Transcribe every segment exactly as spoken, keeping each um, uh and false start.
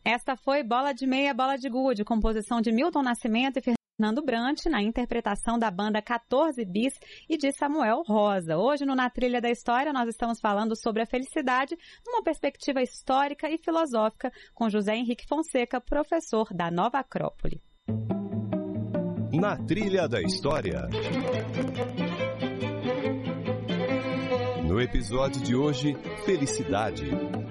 Esta foi Bola de Meia, Bola de Gude, composição de Milton Nascimento e Fernando Brant, na interpretação da banda quatorze bis e de Samuel Rosa. Hoje, no Na Trilha da História, nós estamos falando sobre a felicidade numa perspectiva histórica e filosófica com José Henrique Fonseca, professor da Nova Acrópole. Na Trilha da História. No episódio de hoje, felicidade.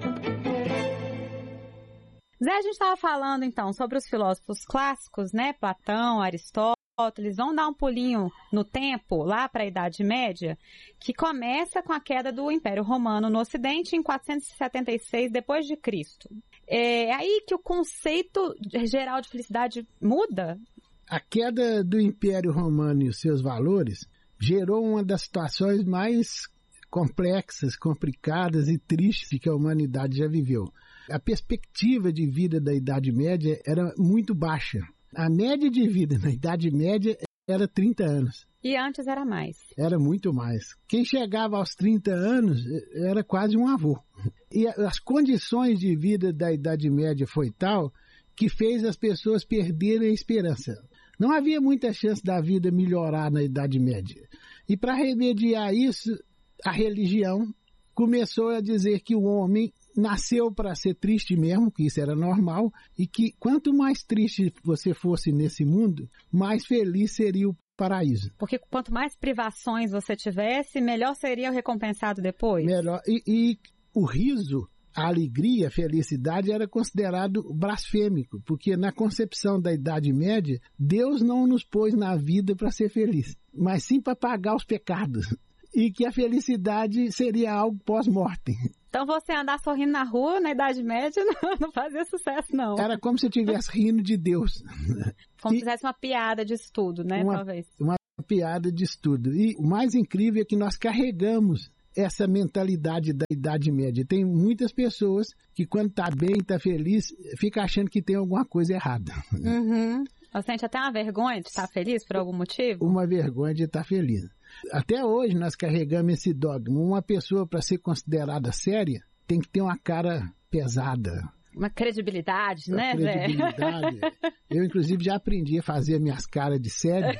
Zé, a gente estava falando então sobre os filósofos clássicos, né? Platão, Aristóteles. Vamos dar um pulinho no tempo, lá para a Idade Média, que começa com a queda do Império Romano no Ocidente em quatrocentos e setenta e seis depois de Cristo. É aí que o conceito geral de felicidade muda? A queda do Império Romano e os seus valores gerou uma das situações mais complexas, complicadas e tristes que a humanidade já viveu. A perspectiva de vida da Idade Média era muito baixa. A média de vida na Idade Média era trinta anos. E antes era mais. Era muito mais. Quem chegava aos trinta anos era quase um avô. E as condições de vida da Idade Média foi tal que fez as pessoas perderem a esperança. Não havia muita chance da vida melhorar na Idade Média. E para remediar isso, a religião começou a dizer que o homem nasceu para ser triste mesmo, que isso era normal, e que quanto mais triste você fosse nesse mundo, mais feliz seria o paraíso. Porque quanto mais privações você tivesse, melhor seria o recompensado depois? Melhor. E, e o riso, a alegria, a felicidade era considerado blasfêmico, porque na concepção da Idade Média, Deus não nos pôs na vida para ser feliz, mas sim para pagar os pecados. E que a felicidade seria algo pós-morte. Então você andar sorrindo na rua, na Idade Média, não, não fazia sucesso, não. Era como se eu estivesse rindo de Deus. Como se fizesse uma piada de estudo, né, uma, talvez. Uma piada de estudo. E o mais incrível é que nós carregamos essa mentalidade da Idade Média. Tem muitas pessoas que quando está bem, está feliz, fica achando que tem alguma coisa errada. Uhum. Você sente até uma vergonha de estar feliz por algum motivo? Uma vergonha de estar feliz. Até hoje nós carregamos esse dogma. Uma pessoa, para ser considerada séria, tem que ter uma cara pesada. Uma credibilidade, uma né, credibilidade. Zé? Eu, inclusive, já aprendi a fazer minhas caras de sério.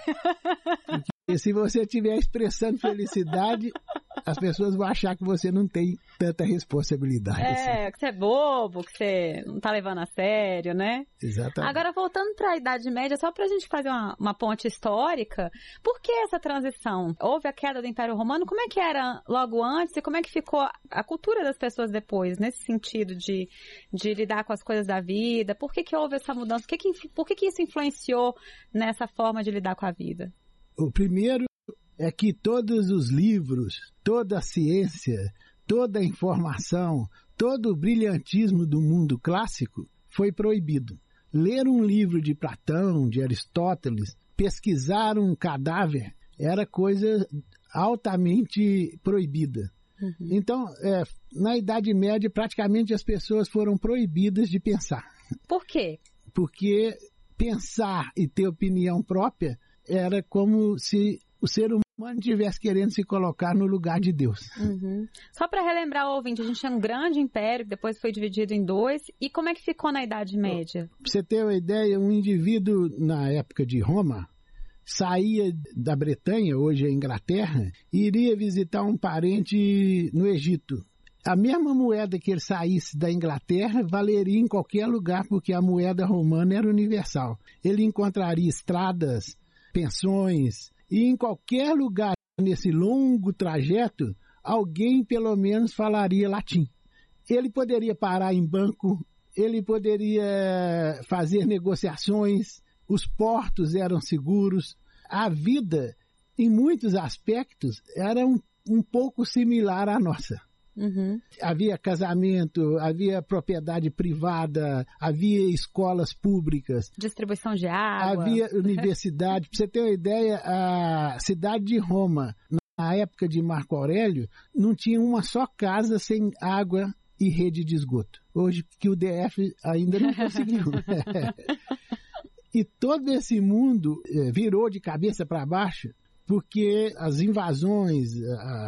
Porque se você estiver expressando felicidade, as pessoas vão achar que você não tem tanta responsabilidade. É, assim. Que você é bobo, que você não tá levando a sério, né? Exatamente. Agora, voltando para a Idade Média, só pra gente fazer uma, uma ponte histórica, por que essa transição? Houve a queda do Império Romano, como é que era logo antes e como é que ficou a cultura das pessoas depois, nesse sentido de, de lidar com as coisas da vida? Por que que houve essa mudança? Por que que, por que que isso influenciou nessa forma de lidar com a vida? O primeiro é que todos os livros, toda a ciência, toda a informação, todo o brilhantismo do mundo clássico foi proibido. Ler um livro de Platão, de Aristóteles, pesquisar um cadáver, era coisa altamente proibida. Uhum. Então, é, na Idade Média, praticamente as pessoas foram proibidas de pensar. Por quê? Porque pensar e ter opinião própria era como se o ser humano estivesse querendo se colocar no lugar de Deus. Uhum. Só para relembrar o ouvinte, a gente tinha um grande império, que depois foi dividido em dois. E como é que ficou na Idade Média? Para você ter uma ideia, um indivíduo na época de Roma saía da Bretanha, hoje é Inglaterra, e iria visitar um parente no Egito. A mesma moeda que ele saísse da Inglaterra valeria em qualquer lugar, porque a moeda romana era universal. Ele encontraria estradas, pensões, e em qualquer lugar nesse longo trajeto, alguém pelo menos falaria latim. Ele poderia parar em banco, ele poderia fazer negociações, os portos eram seguros. A vida, em muitos aspectos, era um, um pouco similar à nossa. Uhum. Havia casamento, havia propriedade privada, havia escolas públicas. Distribuição de água. Havia universidade. Para você ter uma ideia, a cidade de Roma, na época de Marco Aurélio, não tinha uma só casa sem água e rede de esgoto. Hoje que o D F ainda não conseguiu. E todo esse mundo virou de cabeça para baixo porque as invasões, as,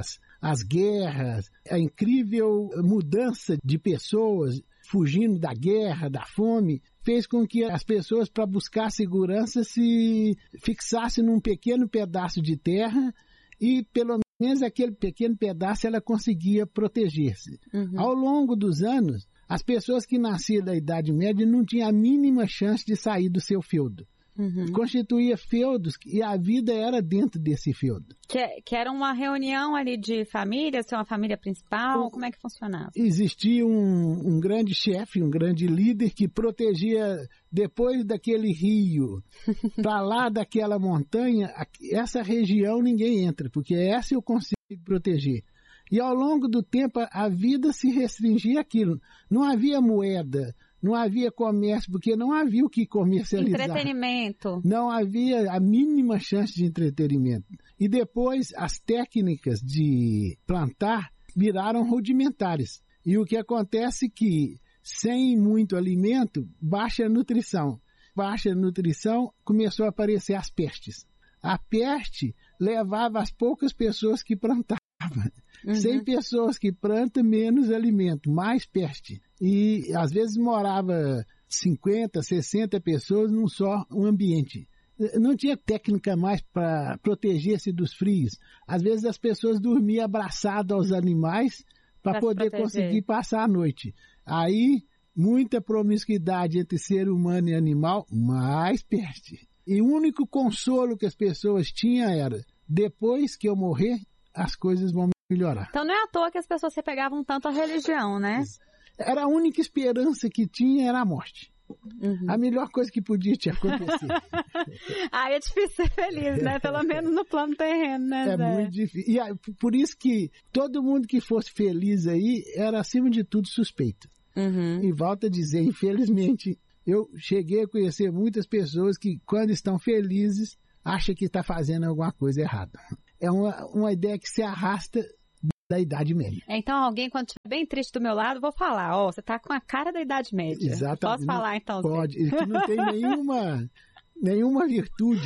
as guerras, a incrível mudança de pessoas fugindo da guerra, da fome, fez com que as pessoas, para buscar segurança, se fixassem num pequeno pedaço de terra e, pelo menos, aquele pequeno pedaço ela conseguia proteger-se. Uhum. Ao longo dos anos, as pessoas que nasciam da Idade Média não tinham a mínima chance de sair do seu feudo. Uhum. Constituía feudos e a vida era dentro desse feudo. Que, que era uma reunião ali de família, ser uma família principal, o, como é que funcionava? Existia um, um grande chefe, um grande líder que protegia depois daquele rio, para lá daquela montanha, essa região ninguém entra, porque essa eu consigo proteger. E ao longo do tempo a vida se restringia àquilo. Não havia moeda, não havia comércio, porque não havia o que comercializar. Entretenimento. Não havia a mínima chance de entretenimento. E depois as técnicas de plantar viraram rudimentares. E o que acontece é que, sem muito alimento, baixa nutrição. Baixa nutrição, começou a aparecer as pestes. A peste levava as poucas pessoas que plantavam. Uhum. cem pessoas que plantam, menos alimento, mais peste. E às vezes morava cinquenta, sessenta pessoas num só um ambiente. Não tinha técnica mais para proteger-se dos frios. Às vezes as pessoas dormiam abraçadas aos animais para poder conseguir passar a noite. Aí, muita promiscuidade entre ser humano e animal, mais peste. E o único consolo que as pessoas tinham era, depois que eu morrer, as coisas vão melhorar. Então não é à toa que as pessoas se pegavam tanto à religião, né? Era a única esperança que tinha, era a morte. Uhum. A melhor coisa que podia te acontecer. Aí é difícil ser feliz, né? Pelo menos no plano terreno, né, É Zé? muito difícil. E por isso que todo mundo que fosse feliz aí era, acima de tudo, suspeito. Uhum. E volto a dizer, infelizmente, eu cheguei a conhecer muitas pessoas que, quando estão felizes, acham que está fazendo alguma coisa errada. É uma, uma ideia que se arrasta da Idade Média. Então, alguém, quando estiver bem triste do meu lado, vou falar, ó, oh, você tá com a cara da Idade Média. Exatamente. Posso falar, então? Pode. Ele que não tem nenhuma, nenhuma virtude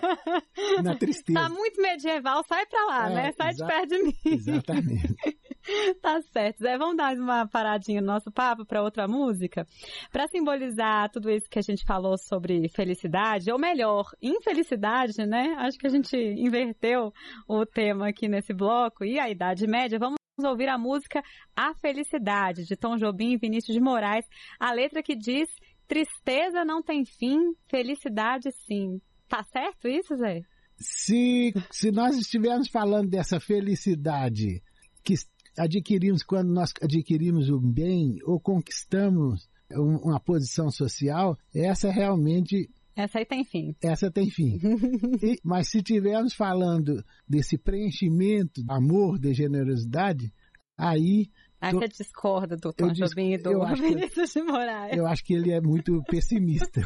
na tristeza. Tá muito medieval, sai pra lá, é, né? Sai de perto de mim. Exatamente. Tá certo. Zé, vamos dar uma paradinha no nosso papo para outra música? Para simbolizar tudo isso que a gente falou sobre felicidade, ou melhor, infelicidade, né? Acho que a gente inverteu o tema aqui nesse bloco e a Idade Média. Vamos ouvir a música A Felicidade, de Tom Jobim e Vinícius de Moraes. A letra que diz: tristeza não tem fim, felicidade sim. Tá certo isso, Zé? Se, se nós estivermos falando dessa felicidade que adquirimos quando nós adquirimos o bem ou conquistamos uma posição social, essa realmente... Essa aí tem fim. Essa tem fim. E, mas se estivermos falando desse preenchimento, amor, de generosidade, aí... Aí você discorda do Tom Jobim e do Vinícius de Moraes. Eu acho que ele é muito pessimista.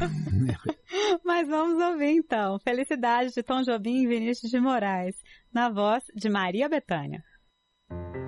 Mas vamos ouvir então. Felicidade, de Tom Jobim e Vinícius de Moraes, na voz de Maria Bethânia.